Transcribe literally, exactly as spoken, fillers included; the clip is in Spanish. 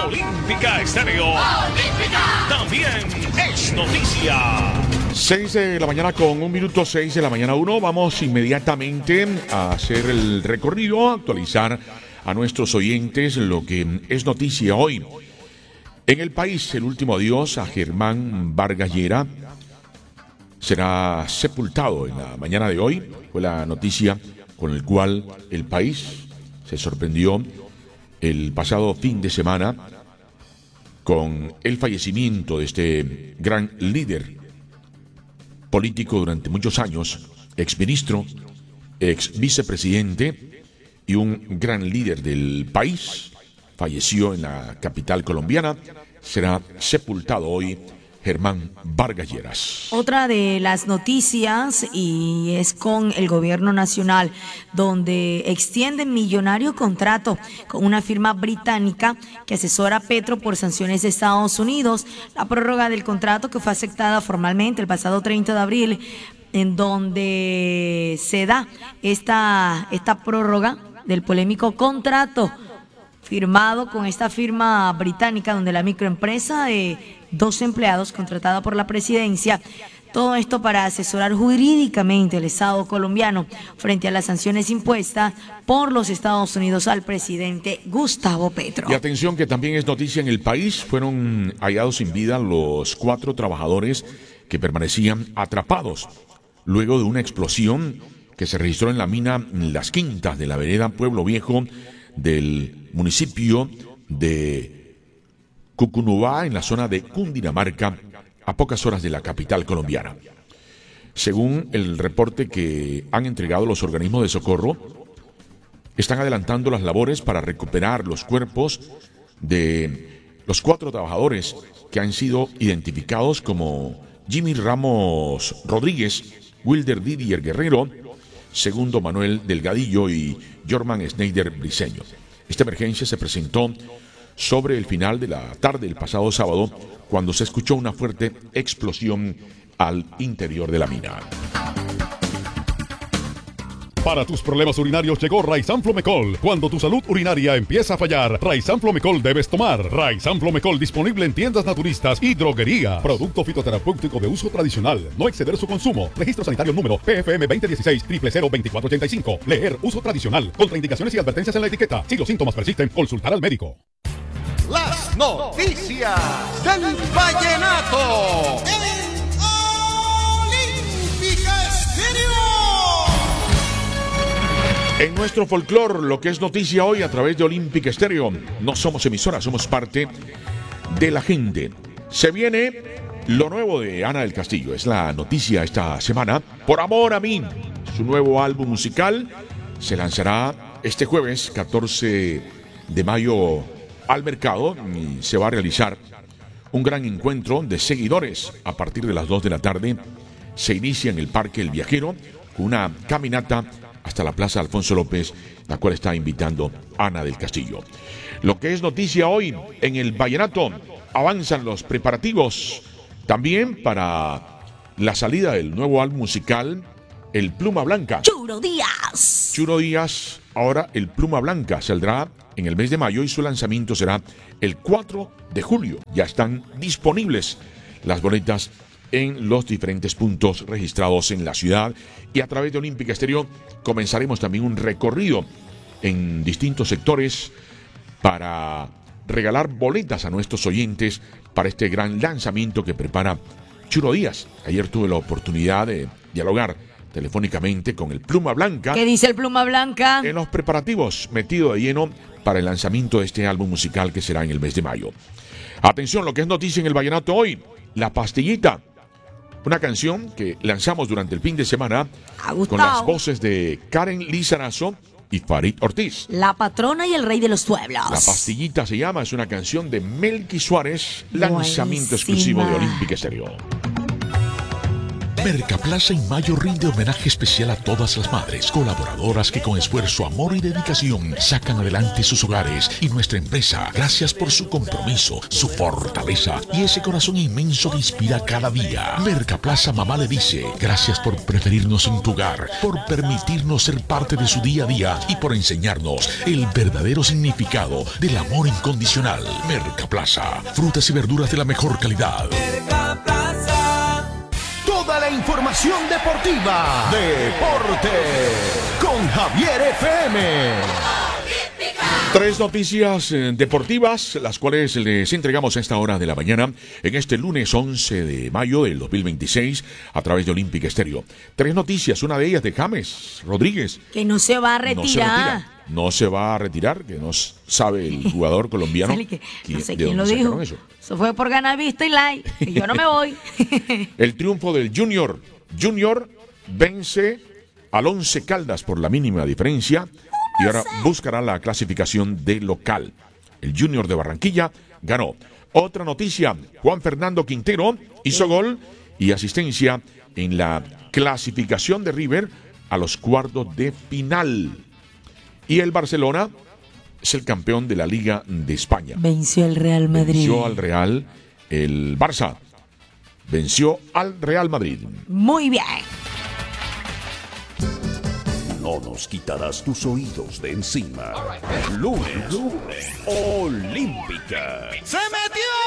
Olímpica Estéreo. Olímpica. También es noticia. seis de la mañana con un minuto, seis de la mañana uno. Vamos inmediatamente a hacer el recorrido, a actualizar a nuestros oyentes lo que es noticia hoy. En el país, el último adiós a Germán Vargas Llera será sepultado en la mañana de hoy. Fue la noticia con la cual el país se sorprendió el pasado fin de semana con el fallecimiento de este gran líder político durante muchos años, exministro, ex vicepresidente y un gran líder del país. Falleció en la capital colombiana. Será sepultado hoy Germán Vargas Llera. Otra de las noticias y es con el gobierno nacional, donde extienden millonario contrato con una firma británica que asesora a Petro por sanciones de Estados Unidos. La prórroga del contrato, que fue aceptada formalmente el pasado treinta de abril, en donde se da esta, esta prórroga del polémico contrato firmado con esta firma británica, donde la microempresa de dos empleados contratada por la presidencia, todo esto para asesorar jurídicamente al Estado colombiano frente a las sanciones impuestas por los Estados Unidos al presidente Gustavo Petro. Y atención, que también es noticia en el país. Fueron hallados sin vida los cuatro trabajadores que permanecían atrapados luego de una explosión que se registró en la mina Las Quintas de la vereda Pueblo Viejo del municipio de Cucunubá, en la zona de Cundinamarca, a pocas horas de la capital colombiana. Según el reporte que han entregado los organismos de socorro, están adelantando las labores para recuperar los cuerpos de los cuatro trabajadores que han sido identificados como Jimmy Ramos Rodríguez, Wilder Didier Guerrero, Segundo Manuel Delgadillo y Jorman Schneider Briceño. Esta emergencia se presentó sobre el final de la tarde del pasado sábado, cuando se escuchó una fuerte explosión al interior de la mina. Para tus problemas urinarios llegó Raizan Flomecol. Cuando tu salud urinaria empieza a fallar, Raizan Flomecol debes tomar. Raizan Flomecol, disponible en tiendas naturistas y droguería. Producto fitoterapéutico de uso tradicional. No exceder su consumo. Registro sanitario número P F M veinte dieciséis cero cero cero veinticuatro ochenta y cinco. Leer uso tradicional. Contraindicaciones y advertencias en la etiqueta. Si los síntomas persisten, consultar al médico. Las noticias del vallenato. Olímpica Estéreo. En nuestro folclor, lo que es noticia hoy a través de Olímpica Estéreo. No somos emisora, somos parte de la gente. Se viene lo nuevo de Ana del Castillo. Es la noticia esta semana. Por amor a mí, su nuevo álbum musical se lanzará este jueves catorce de mayo al mercado y se va a realizar un gran encuentro de seguidores a partir de las dos de la tarde. Se inicia en el Parque El Viajero con una caminata hasta la Plaza Alfonso López, la cual está invitando Ana del Castillo. Lo que es noticia hoy en el vallenato, avanzan los preparativos también para la salida del nuevo álbum musical, El Pluma Blanca. Churo Díaz. Churo Díaz, ahora El Pluma Blanca, saldrá en el mes de mayo y su lanzamiento será el cuatro de julio. Ya están disponibles las boletas en los diferentes puntos registrados en la ciudad, y a través de Olímpica Estéreo comenzaremos también un recorrido en distintos sectores para regalar boletas a nuestros oyentes para este gran lanzamiento que prepara Churo Díaz. Ayer tuve la oportunidad de dialogar telefónicamente con el Pluma Blanca. ¿Qué dice el Pluma Blanca? En los preparativos, metido de lleno para el lanzamiento de este álbum musical que será en el mes de mayo. Atención, lo que es noticia en el vallenato hoy, La Pastillita. Una canción que lanzamos durante el fin de semana con las voces de Karen Lizarazo y Farid Ortiz. La patrona y el rey de los pueblos. La Pastillita se llama, es una canción de Melqui Suárez, lanzamiento Buenísima. exclusivo de Olímpica Estéreo. Mercaplaza en mayo rinde homenaje especial a todas las madres, colaboradoras que con esfuerzo, amor y dedicación sacan adelante sus hogares y nuestra empresa. Gracias por su compromiso, su fortaleza y ese corazón inmenso que inspira cada día. Mercaplaza Mamá le dice, gracias por preferirnos en tu hogar, por permitirnos ser parte de su día a día y por enseñarnos el verdadero significado del amor incondicional. Mercaplaza, frutas y verduras de la mejor calidad. Toda la información deportiva. Deporte con Javier F M. Tres noticias eh, deportivas, las cuales les entregamos a esta hora de la mañana, en este lunes once de mayo del dos mil veintiséis, a través de Olímpica Estéreo. Tres noticias, una de ellas de James Rodríguez. Que no se va a retirar. No se retira, no se va a retirar, que no sabe el jugador colombiano. que, no sé ¿de quién lo dónde dijo. sacaron eso? Eso fue por ganar vista y like. Y yo no me voy. El triunfo del Junior. Junior vence al Once Caldas por la mínima diferencia. Y ahora buscará la clasificación de local. El Junior de Barranquilla ganó. Otra noticia, Juan Fernando Quintero hizo gol y asistencia en la clasificación de River a los cuartos de final. Y el Barcelona es el campeón de la Liga de España. Venció al Real Madrid. Venció al Real, el Barça venció al Real Madrid. Muy bien. No nos quitarás tus oídos de encima. Lunes, lunes, Olímpica. ¡Se metió!